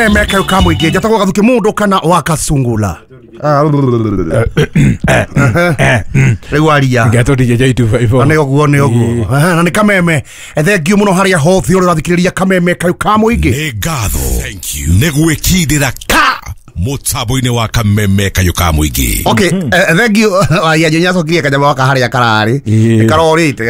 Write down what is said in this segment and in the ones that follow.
Meka ukamu ige jatako gathuki mundu kana wakasungula Rewaria Gato DJ J254 Ane oguo na ni kameme thengiu muno haria hothi uri rathikiriria kameme kayu kamu ige ni ngatho thank you negwikindira ka mutaboine wa kameme kayu kamu ige okay thengiu ya nyaso kiria kanyama waka haria karari karorite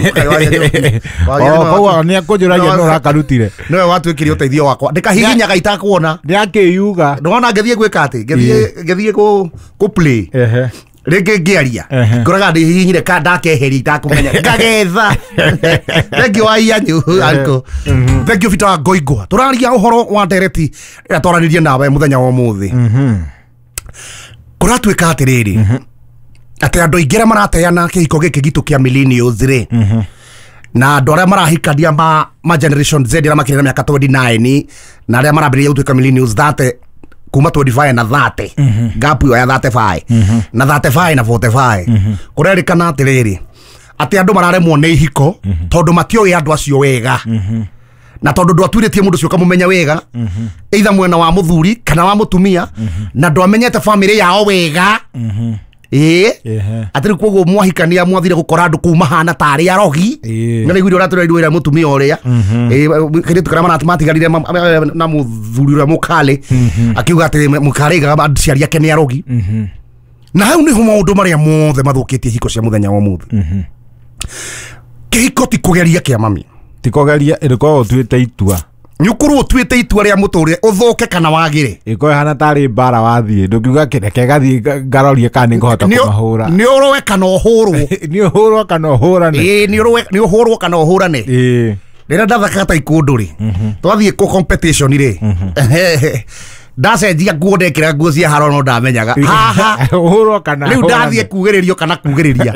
Pauwa ni akujuragia no rakarutire no watwikiri uteithio wakwa ndikahiginyaga itakuona ni akiyuga ndona ngethie gwika ati ngethie ku play rege ngiaria ngoraga ndi hihinyire ka ndakeheri itakumenya ngagetha thengi wa ianyu anko thengi vita ngoigwa turaria uhoro wa dereti atwaranirie nawe muthenya wa muthi kuratwika atiriri ati andu ingira marateana kihiko giki gitu kia millennials ri na andu aria marahikania ma generation Z na makirira miaka 29 na aria marambiriria gutwika millennials that kuma 25 na 30 gap yo ya 35 na 35 na 45 kurerikana atiriri ati andu mararemwo ni ihiko tondu matioe andu acio wega na tondu ndwatwiritie mundu cio kamumenya wega either mwena wa muthuri kana wa mutumia na ndwamenyete family yao wega atiri koguo mwahikania mwathire gukora andu kuma hana tari arogi na niguo uraturairuira mutumia uria kiri tukara matimatigarire na muthuri ura mukale akiuga ati mukale ga ciari yake ni arogi na hau ni maundu maria mothe mathukitie hiko cia muthenya wa muthi kihiko ti kugeria kia mami ti kugeria iriko tuite itua nyukuru tuite itua ria muturire uthoke kana wagire iko hana tari bara wathie ndukiuga kireke gathie ngarorie kana ngahota kumahura ni urowe kana uhurwo ni uhurwo kana uhurane ni uhurwo kana uhurane rira ndathaka ta ikunduri twathie ku competition ri ndacenjia nguo ndekira nguo cia haro no ndamenyaga haha uhurwo kana riu ndathie kugiririo kana kugiriria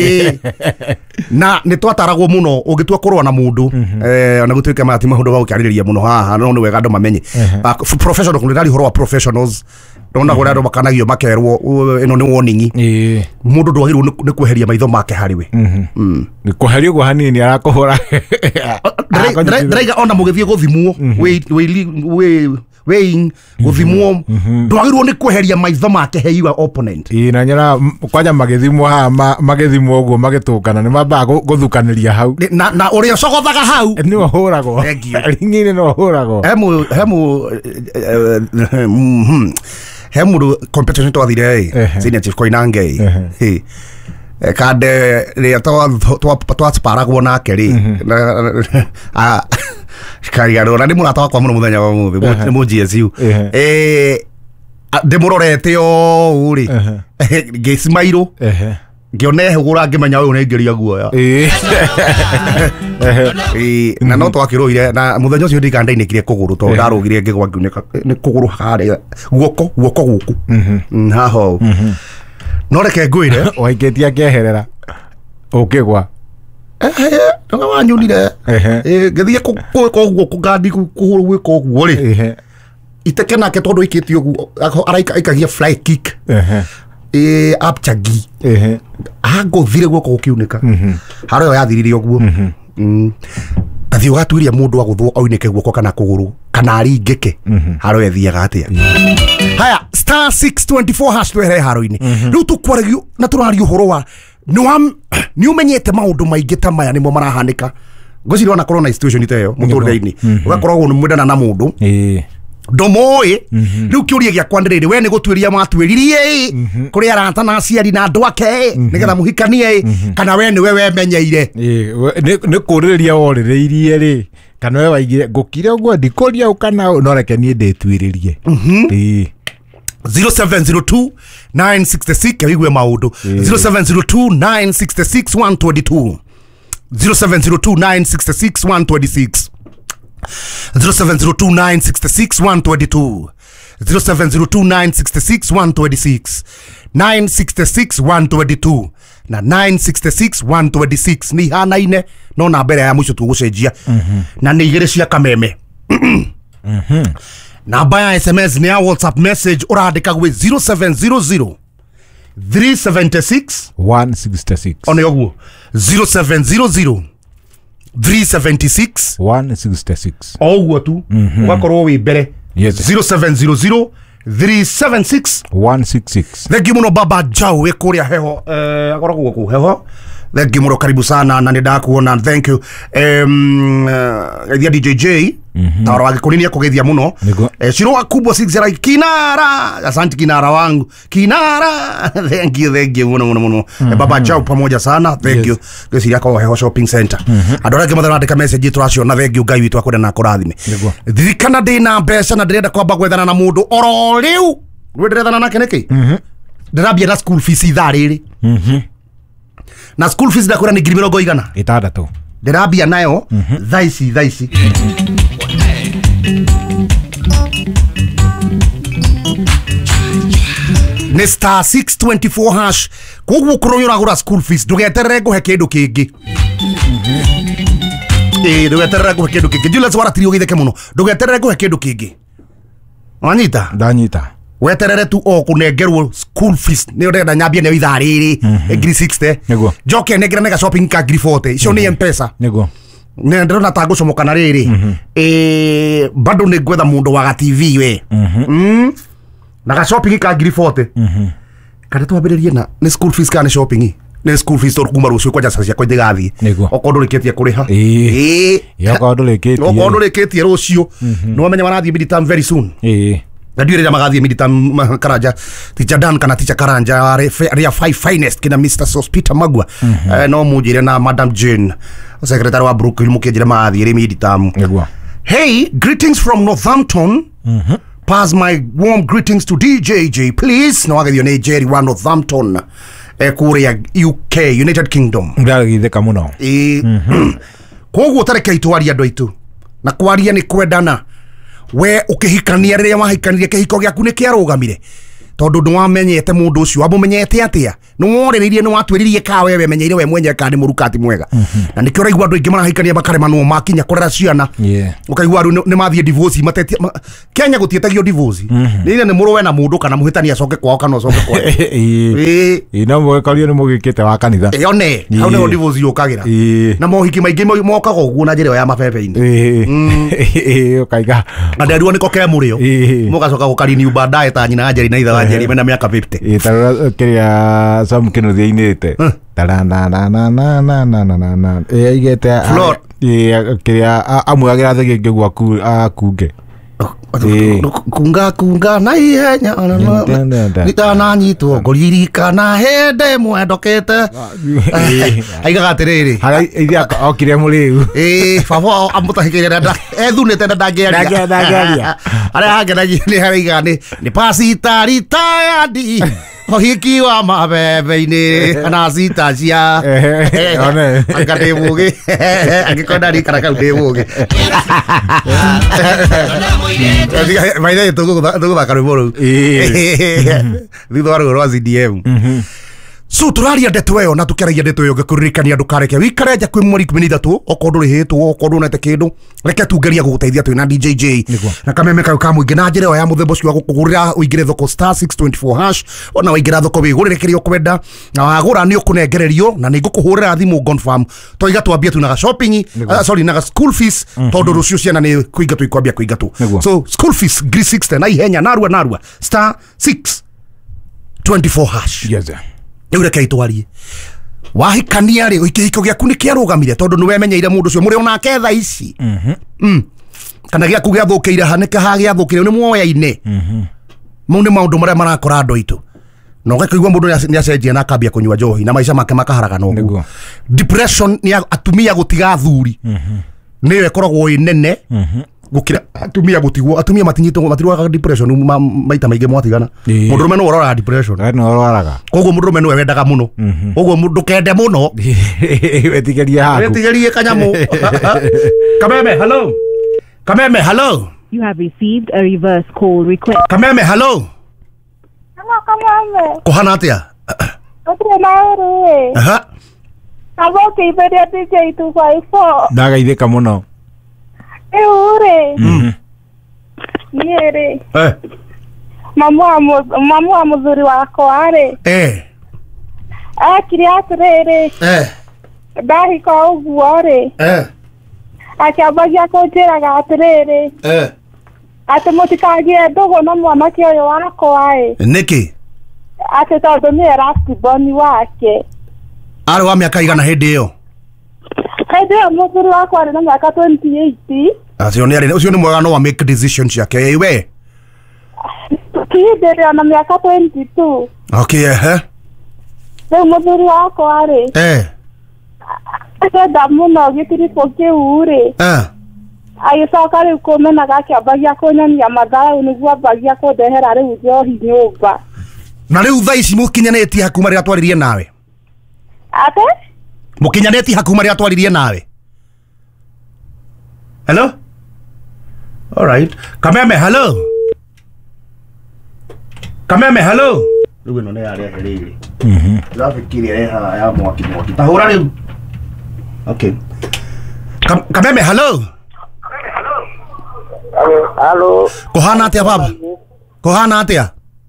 na ni twataragwo muno ungitua kurwa na mundu ona gutwika mati mahundo ba ukariria muno haha no ni wega andu mamenye professional kunirari horo wa professionals ndona gore andu makanagio makerwo ino ni warning mundu ndwagirwo ni kweheria maitho make hariwe ni kweheria go hanini arakuhura ndaiga ona mugithie guthimwo weighing guthimwo ndwagirwo ni kweheria maitho make heiwa opponent na nyara kwanja magithimwo ha magithimwo uguo magitukana ni mamba guthukaniria hau na uria cogothaga hau ni uhuragwo ringine no uhuragwo hemu competition twathire senior chief Koinange kande ria twaparagwo nake ri kariaro na ndimurata wakwa muno muthenya wa muthi ni mu GSU ndimurorete o uri ngisimairo ngione hugura ngimenya uyu ni ngeria guoya na no twakiroire na muthenya ucio ndikandainekire kuguru to ndarugire ngigwa ngiuneka ni kuguru haria guoko guku haho no reke ngwire waiketia keherera ukigwa tonga wanyunire ngethie koguo kugandi kuhuru gwika uguo ri iteke nake tondu ikitio uguo araikagia fly kick apchagi agothire guoko gukiuneka haro yo yathirire uguo tathi ugatwiria mundu aguthwo oineke guoko kana kuguru kana aringeke haro yethiaga atia haya star 624 hash twehere haro-ini riu tukwaragio na turario horo wa ni umenyete maundu maingi ta maya nimo marahanika ngocirwa na corona situation iteyo muturire-ini ugakoragwo ni mwendana na mundu ndomoi riu kiuria gia kwandiriri we ni gutwiria matwiririe kuri aranta na aciari na andu ake nigetha muhikanie kana we ni we wemenyeire ni kuriria worireirie ri kana we waigire ngukire uguo ndikuria ukana no reke nie nditwiririe 0702 966 wigwe maundu 0702 966 122 0702 966 126 0702 966 122 0702 966 126 966 122 na 966 126 ni hanaine no na mbere ya mwisho tugucenjia na ni igire cia kameme namba ya SMS ni ya WhatsApp message urandika gwe 0700 376 166 one yoguo 0700 376 166 oguo tu ugakorwo wi mbere Yes. 0700 376 166. Thank you muno baba Jau we kuria heho akoragwo ku heho. Thank you muno, karibu sana na ndakuona. Thank you DJJ tawara wagikuninia kugethia muno shiro akubwa 6 kinara. Asante kinara wangu kinara. Thank you muno baba Jau pamoja sana. Thank you gesi yako heho shopping center adorake mathana ndika message turacio na thank you ngai witu akwenda na kurathime thirikana ndina mbeca na ndirenda kwamba gwethana na mundu oro riu ndirethana nake niki ndirambia na school fees ithaa riri na school fees ndakura ni 600 6 ndirambia nayo thaici ni star 624 hash koguo kuronyora gura school fees ndugeterere nguhe kindu kingi ndugeterere nguhe kindu kingi Julius waratiri ugitheke muno ndugeterere nguhe kindu kingi wanyita ndanyita weterere tu o kunengerwo school fees ni urenda nyambia ne ithaa riri 60 joke negira nega shopping ka 40 icio ni mpesa niguo ne ndona ta gucomoka na riri bado ni gwetha mundu wa TV we na ga shopping ka 40 kada twambiririe na ni school fees kana shopping ni school fees to kuma rucio kwa jasa cia kwa ndigathi okondo reketie kuriha ya okondo reketie rucio no menya wanathi midterm very soon na ndiure magathi midterm Karanja teacher Dan kana teacher Karanja area 5 finest kina Mr. Sospita Magwa no mujire na Madam Jane secretary wa Brookhill mukijire magathi ri midterm. Hey, greetings from Northampton. Pass my warm greetings to DJJ, please. No agathio ni Jerry wa Northampton. Kuria UK, United Kingdom. Ndagitheka muno. Koguo tareke itwari andu aitu. Na kwaria ni kwendana. We ukihikania riria wahikanirie kihiko giaku ni kiarugamire. Tondu ndwamenyete mundu ucio amumenyete atia no woreririe no watwiririe ka wewe menyeire we mwenye ka ni murukati mwega na nikio raigwa andu ingi marahikania makarema no makinya kurera ciana ukaigwa ru ni mathie divorce matetie Kenya gutietagio divorce ni ni muruwe na mundu kana muhitania acoke kwao kana acoke kwao ina mwekario ni mugikite wa kanitha one hau ne divorce yukagira na mohiki maingi mokaga uguo na njira ya mabebe-ini ukaiga na nderuo niko ke murio mugacoka gukari new baadaye ta nyina Njeri na itha wa Njeri mena miaka 50 tarora kiria Sam Kinuthia inite tara na igete kiria amuagira thege ngegwa akunge kunga na ihenya nitana nyitwo ngoririkana hende mwendokete aigaga atiriri iria okire muriu baba amutahikire nda ethunite ndangeria aria hangenagia ni haraiga ni pasitari tayadi ohiki wa mabebe-ini kana cita cia anga ndi mugi angikonda rikara kau ndi mugi maithe tuguthaka rwimbo ruu thutha wa rũrũ rwa CDM. So turaria ndeto ĩyo na tukeragia ndeto ĩyo ngĩkũririkania ndukareke wikare nja kwĩ mweri 13 okorwo ndũrĩhĩtwo okorwo ndũnete kĩndũ reke tungeria gũgũteithia twĩna DJJ na kameme kayo ka mũingĩ na njĩra ĩyo ya mũthemba ũcio wa gũkũgũrĩra ũingĩre thoko star 624 hash ona waingĩra thoko wĩgũrĩre kĩrĩa ũkwenda na wagũra nĩ ũkũnengererio na nĩ ngũkũhũrĩra thimũ confirm twiga twambia tunaga shopping sorry naga school fees tondũ rũcio ciana nĩ kũingatwo ikwambia kũingatwo so school fees gri 60 na ihenya narua star 624 hash reke itwarie wahikania ri ikihiko giaku ni kiarugamire tondu ni wemenyeire mundu ucio muri ona ketha ici kana giaku giathukiire hanike ha giathukire ni muoya-ine mu ni maundu maria marakora andu aitu no gakaigwa mundu ni acenjia na akambia kunywa njohi na maica make makaharaga no depression ni atumia gutiga athuri ni we koragwo inene gukira atumia gutigwo atumia matinyitwo matirwaga depression maita maingi mwatigana mundu rume no urora depression no uraraga koguo mundu rume no wendaga muno koguo mundu kende muno wetigerie kanyamu Kameme hello you have received a reverse call request Kameme hello kohana atia aha Aboke iberia DJ 254 ndagaithika muno ure yere mamu wa muthuri wako are akiri atiriri ndahika uguo ri akiambagia kunjiraga atiriri ate mutikagie ndugu na mwanake uyu wakwa niki ate tondu ni erastiboni wake ari wa miaka igana hindi iyo muthuri wakwa ari na miaka 28 ucio ni mwega no wa make decisions yake we kihindiria na miaka 22 okay riu muthuri wakwa ari enda muno gitiripo kiu ri agicoka riu kumenaga akiambagia kunyonia matharaũ niguo ambagia kundehera riu njohi nyumba na riu thaa ici mukinyanetie haku maria twaririe nawe ate mukinyanetie haku maria twaririe nawe hello alright Kameme hello Kameme hello riu ino ne yari aherire rafikiria reha ya mwaki tahura riu okay Kameme hello Hello. Kohana atia baba? Kohana atia?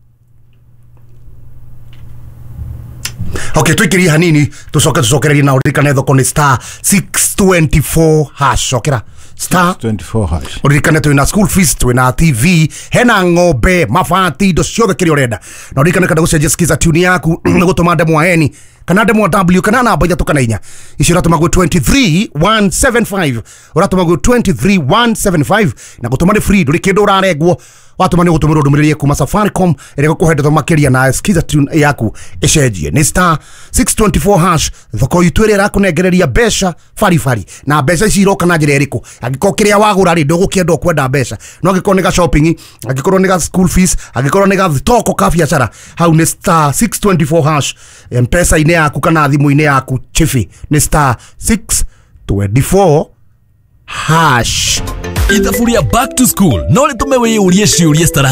Okay, tuikirie hanini tucokererie na uririkane thoko ni star 624 hash okera star 24 hash uririkane twina school fees twina TV hena ng'ombe mabati indo ciothe kiri urenda na uririkane kada gucenjia skiza tune yaku gutuma ndemo aeni kana ndemo W kana namba ithatu kana inya icio ratuma gwe 23175 uratuma gwe 23175 na gutuma ni free nduri kindu uraregwo watuma ni gutumira ndumiririe kuma Safaricom ere kuhendetho makiria na skiza tune yaku icenjie ni star 624 hash thoko itwire rakunengereria besha fari na besha ici iroka na njira iriku agiko kiria wagura ri ndugukienda kwenda besha no agiko ni ga shopping agiko ni ga school fees agiko ni ga thoko ka biashara hau ni star 624 hash mpesa ine yaku kana thimu ine yaku chifi ni star 624 hash ithaburia back to school no ritume wiyurie ciurie stara